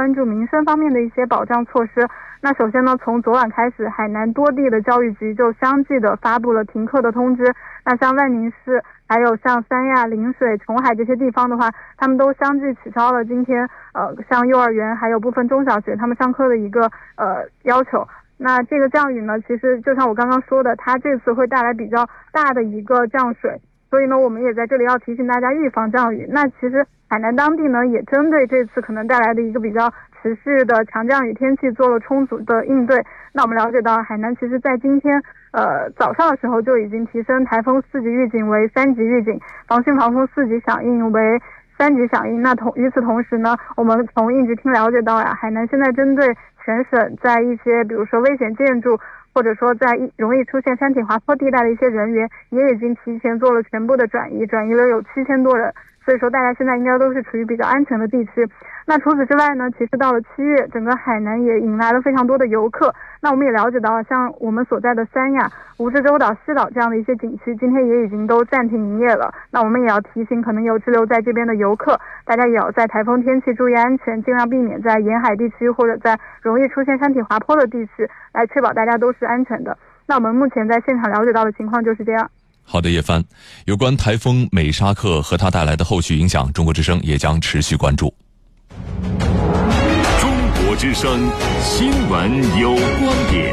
关注民生方面的一些保障措施。那首先呢，从昨晚开始，海南多地的教育局就相继的发布了停课的通知。那像万宁市，还有像三亚、陵水、琼海这些地方的话，他们都相继取消了今天像幼儿园还有部分中小学他们上课的一个要求。那这个降雨呢，其实就像我刚刚说的，它这次会带来比较大的一个降水，所以呢，我们也在这里要提醒大家预防降雨。那其实海南当地呢，也针对这次可能带来的一个比较持续的强降雨天气做了充足的应对。那我们了解到，海南其实在今天早上的时候就已经提升台风4级预警为3级预警，防汛防风4级响应为3级响应。那与此同时呢，我们从应急厅了解到海南现在针对全省在一些比如说危险建筑，或者说在容易出现山体滑坡地带的一些人员，也已经提前做了全部的转移了有7000多人。所以说大家现在应该都是处于比较安全的地区。那除此之外呢，其实到了7月，整个海南也迎来了非常多的游客。那我们也了解到，像我们所在的三亚、蜈支洲岛、西岛这样的一些景区，今天也已经都暂停营业了。那我们也要提醒可能有滞留在这边的游客，大家也要在台风天气注意安全，尽量避免在沿海地区或者在容易出现山体滑坡的地区，来确保大家都是安全的。那我们目前在现场了解到的情况就是这样。 好的，叶帆，有关台风美沙克和它带来的后续影响，中国之声也将持续关注。 中国之声新闻有观点，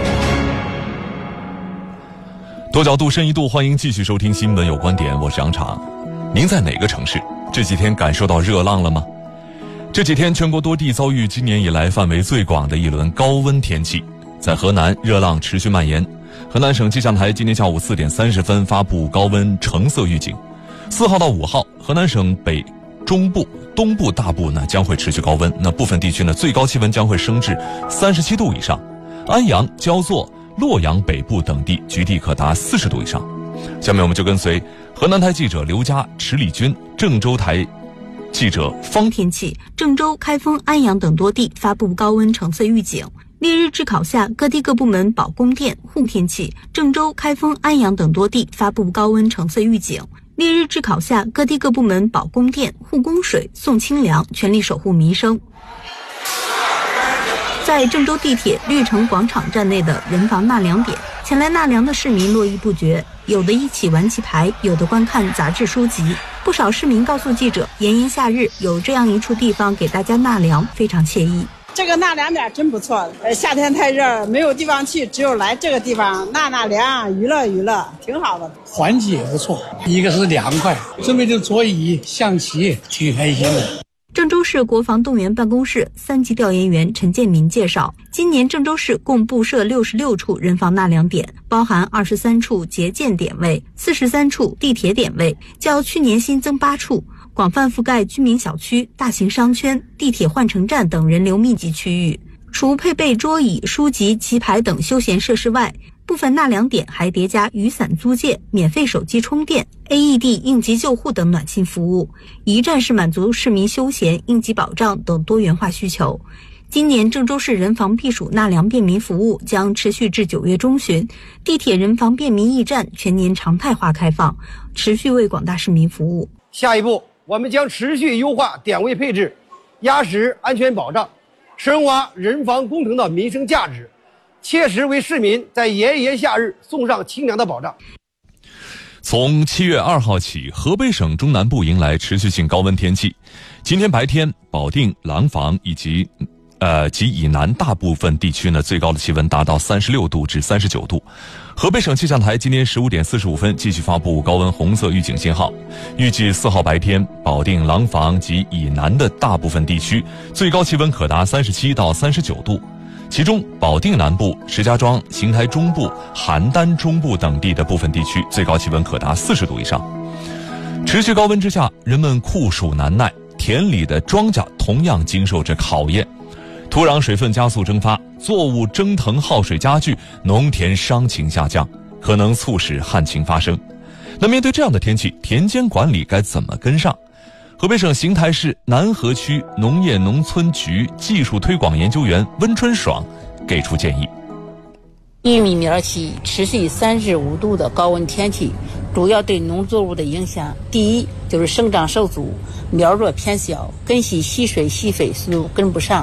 多角度深一度，欢迎继续收听新闻有观点，我是杨常。您在哪个城市？这几天感受到热浪了吗？这几天全国多地遭遇今年以来范围最广的一轮高温天气，在河南热浪持续蔓延。河南省气象台今天下午4点30分发布高温橙色预警，4号到5号，河南省北中部、东部大部呢将会持续高温，那部分地区呢最高气温将会升至37度以上，安阳、焦作、洛阳北部等地局地可达40度以上。下面我们就跟随河南台记者刘佳、池礼军，郑州台记者方。 天气，郑州、开封、安阳等多地发布高温橙色预警。烈日炙烤下，各地各部门保供电护天气。郑州、开封、安阳等多地发布高温橙色预警。烈日炙烤下，各地各部门保供电护供水送清凉，全力守护民生。在郑州地铁绿城广场站内的人防纳凉点，前来纳凉的市民络绎不绝，有的一起玩棋牌，有的观看杂志书籍。不少市民告诉记者，炎炎夏日有这样一处地方给大家纳凉，非常惬意。 这个纳凉点真不错，夏天太热，没有地方去，只有来这个地方纳凉，娱乐娱乐，挺好的。 环境也不错，一个是凉快，准备的桌椅、象棋，挺开心的。 郑州市国防动员办公室3级调研员陈建民介绍，今年郑州市共布设66处人防纳凉点，包含23处节建点位、43处地铁点位，较去年新增8处，广泛覆盖居民小区、大型商圈、地铁换乘站等人流密集区域。除配备桌椅、书籍、棋牌等休闲设施外，部分纳凉点还叠加雨伞租借、免费手机充电、AED 应急救护等暖心服务，一站式满足市民休闲、应急保障等多元化需求。今年郑州市人防避暑纳凉便民服务将持续至9月中旬，地铁人防便民驿站全年常态化开放，持续为广大市民服务。 下一步，我们将持续优化点位配置，压实安全保障，深挖人防工程的民生价值，切实为市民在炎炎夏日送上清凉的保障。 从7月2号起，河北省中南部迎来持续性高温天气。今天白天，保定、廊坊以及以南大部分地区呢，最高的气温达到36度至39度。河北省气象台今天15点45分继续发布高温红色预警信号，预计4号白天，保定、廊坊及以南的大部分地区最高气温可达37到39度。其中保定南部、石家庄、邢台中部、邯郸中部等地的部分地区最高气温可达40度以上。持续高温之下，人们酷暑难耐，田里的庄稼同样经受着考验。土壤水分加速蒸发，作物蒸腾耗水加剧，农田伤情下降，可能促使旱情发生。那面对这样的天气，田间管理该怎么跟上？河北省邢台市南河区农业农村局技术推广研究员温春爽给出建议。 玉米苗期持续35度的高温天气，主要对农作物的影响，第一就是生长受阻，苗弱偏小，根系吸水吸肥速度跟不上。